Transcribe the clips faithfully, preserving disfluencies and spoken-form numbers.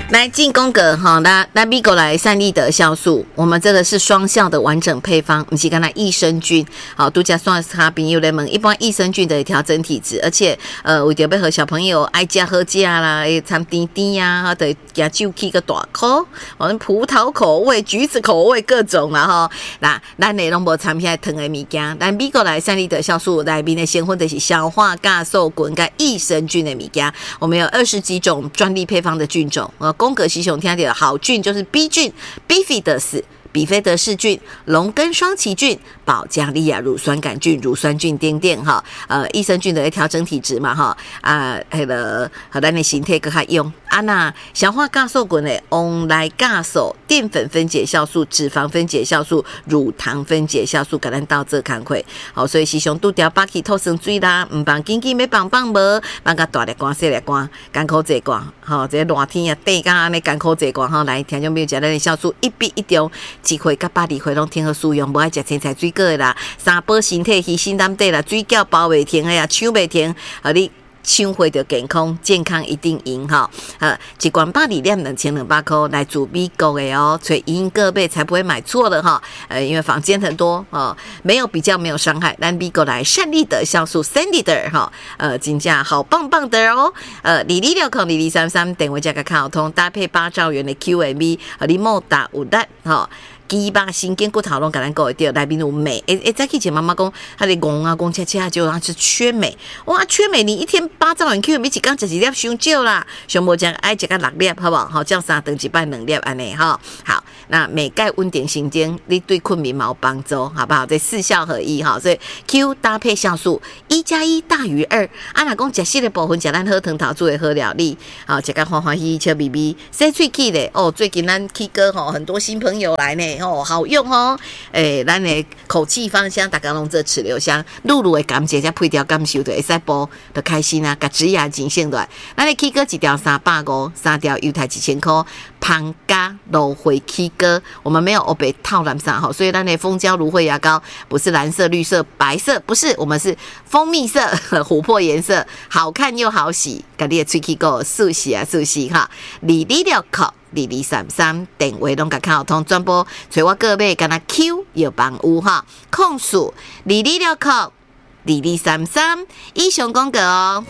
来进宫格哈，那那美国来善利德酵素，我们这个是双效的完整配方，不是刚才益生菌，好，独家算差朋友来问，一般益生菌的调整体质，而且呃，为着要和小朋友爱加喝加啦，掺甜甜呀，的加酒起个大口，我们葡萄口味、橘子口味各种啦哈，那咱内容无产品糖的物件，但美国来善利德酵素内面的成分就是消化酵素菌跟益生菌的物件，我们有二十几种专利配方的菌种，呃。宫格西熊听到的好菌就是 B 菌、Bifidus、比菲德氏菌、龙根双歧菌、保加利亚乳酸杆菌、乳酸菌等等哈，呃，益生菌的调整体质嘛哈啊，那个和咱的形态更较用啊那消化酵素菌的往来酵素、淀粉分解酵素、脂肪分解酵素、乳糖分解酵素，给咱到这工课好，所以西熊拄条把起透生水啦，唔放紧紧要放放无，放个大粒光、小粒光，艰苦这光，好，这热天啊，地干安尼艰苦这光哈，来听众朋友食咱的酵素一比一中。一岁到八二岁拢天好使用，无爱食青菜水果的啦，三宝身体鱼心胆底啦，水饺包袂停的呀，抢袂停，啊你抢回着健康，健康一定赢哈！呃，一罐百二粒两千两百块，来自美国的哦，所以因个贝才不会买错了哈。呃，因为坊间很多哦，没有比较，没有伤害，但美国来善利的酵素 Sandider 哈，呃，真价好棒棒的哦。呃，零零六空零零三三，等位价格卡通搭配八兆元的 Q M V， 和你莫打五蛋哈。鸡巴新鲜骨头拢甲咱讲会到，内面有镁。诶诶，再去前妈妈讲，她的戆啊戆恰恰，就它是缺镁。哇，缺镁，你一天八兆元 Q M V 一缸食一粒伤少啦，上无讲爱食个六粒，好不好？好，这样三顿一摆两粒安尼哈。好，那镁钙稳定神经，你对困眠毛帮助，好不好？这四效合一哈，所以 Q 搭配酵素，一加一大于二。啊，若讲食细的部分，食咱喝糖桃做的好料理，好，食个欢欢喜喜笑眯眯，洗喙齿咧。哦，最近咱 K 歌吼，很多新朋友来呢。哦，好用哦！诶，咱的口气芳香，大家拢做齿留香，露露的感觉加配条感受就会使播的开心啊！甲指甲真性来，咱的 K 歌一条三百五，三条犹太一千块，胖加芦荟 K 歌，我们没有欧北套蓝啥哈，所以咱的蜂胶芦荟牙膏不是蓝色、绿色、白色，不是，我们是蜂蜜色、琥珀颜色，好看又好洗，甲你的喙齿膏速洗啊速洗哈，二二六口。二二三三电话拢甲卡通转播，找我个买敢若 Q 有帮有哈，控诉二二六扣二二三三，以上讲过哦。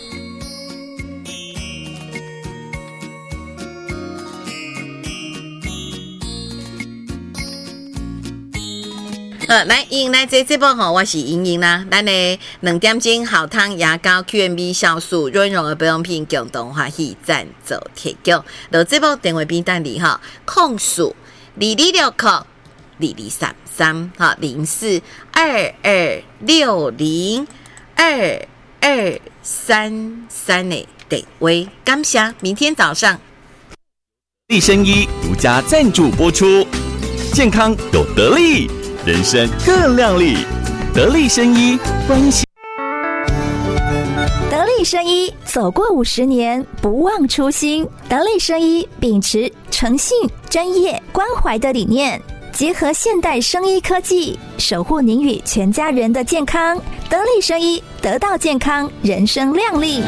呃，来，迎来这这波吼，我是莹莹啦。咱的两点钟好汤牙膏 Q M V 酵素润溶的保养品共同欢喜赞助提供。落这波电话边等你哈，控诉二二六扣二二三三哈零四二二六零二二三三的电话，感谢，明天早上。 利生医独家赞助播出，健康有得力。人生更亮丽，得力生医关系。 得力生医走过五十年，不忘初心。得力生医秉持诚信、专业、关怀的理念，结合现代生医科技，守护您与全家人的健康。得力生医，得到健康，人生亮丽。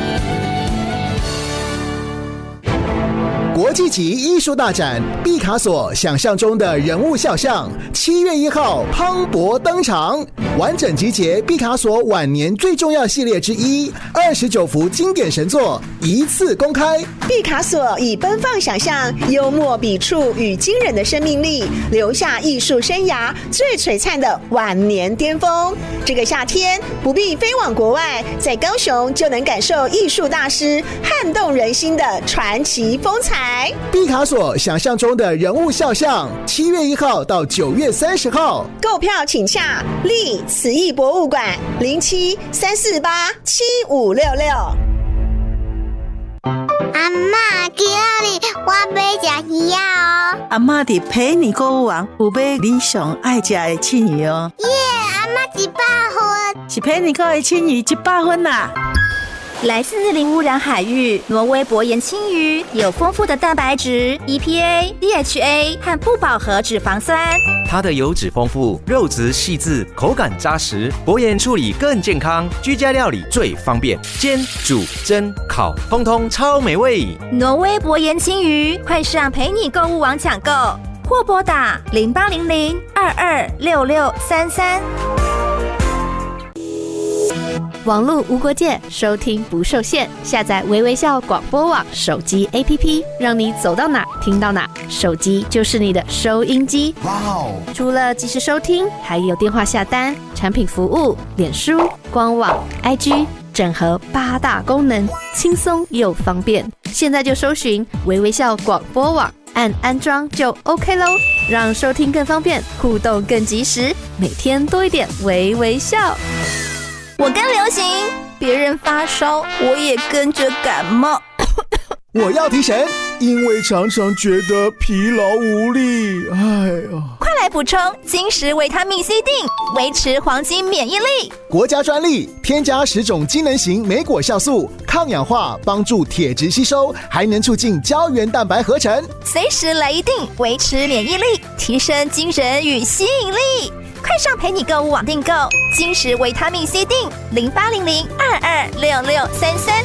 国际级艺术大展毕卡索想象中的人物肖像，七月一号磅礴登场，完整集结毕卡索晚年最重要系列之一，二十九幅经典神作一次公开。 毕卡索以奔放想象、幽默笔触与惊人的生命力，留下艺术生涯最璀璨的晚年巅峰。这个夏天不必飞往国外，在高雄就能感受艺术大师撼动人心的传奇风采。 毕卡索想象中的人物肖像，七月一号到九月三十号， 购票请洽立慈艺博物馆零七三四八七五六六。 阿嬷，今日我要吃鱼哦。 阿嬷伫陪你购物网有买你上爱吃的青鱼哦。 耶，阿嬷一百分， 是陪你购的青鱼一百分啦。 来自零污染海域，挪威薄盐青鱼有丰富的蛋白质、E P A、D H A 和不饱和脂肪酸。 它的油脂丰富，肉质细致，口感扎实，薄盐处理更健康，居家料理最方便，煎、煮、蒸、烤，通通超美味。 挪威薄盐青鱼，快上陪你购物网抢购，或拨打零八零零二二六六三三。 网络无国界，收听不受限。下载微微笑广播网手机 A P P， 让你走到哪听到哪，手机就是你的收音机。哇哦！除了即时收听，还有电话下单、产品服务、脸书、官网、I G， 整合八大功能，轻松又方便。现在就搜寻微微笑广播网，按安装就 OK 咯，让收听更方便，互动更及时，每天多一点微微笑。 我更流行，别人发烧，我也跟着感冒。 我要提神，因为常常觉得疲劳无力。哎呀， 快来补充金石维他命 C 锭，维持黄金免疫力。 国家专利，添加十种机能型莓果酵素，抗氧化，帮助铁质吸收，还能促进胶原蛋白合成。 随时来一锭，维持免疫力，提升精神与吸引力。快上陪你购物网订购金石维他命 C 锭，零八零零二二六六三三。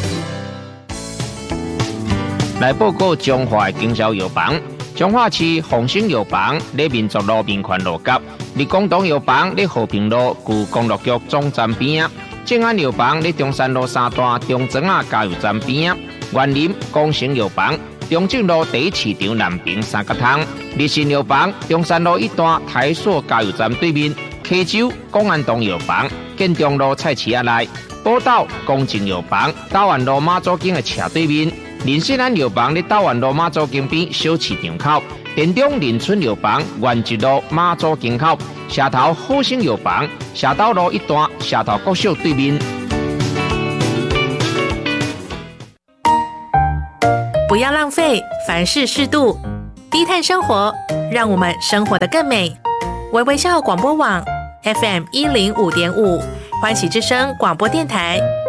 来报告中华的经销药房，中华市丰兴药房在民族路民权路角，立广东药房在和平路旧公路局总站边，正安药房在中山路三段中庄啊加油站边，园林光成药房中正路第一市场南平三角通，日新药房中山路一段台塑加油站对面，溪州公安东药房建中路菜市仔内，宝岛公正药房大湾路马祖径的斜对面。林信安药房在大湾路马祖径边小市场口，田中林村药房原一路马祖径口，社头好生药房社斗路一段社头国小对面。 不要浪费，凡事适度，低碳生活，让我们生活得更美。微微笑广播网 F M 一零五点五，欢喜之声广播电台。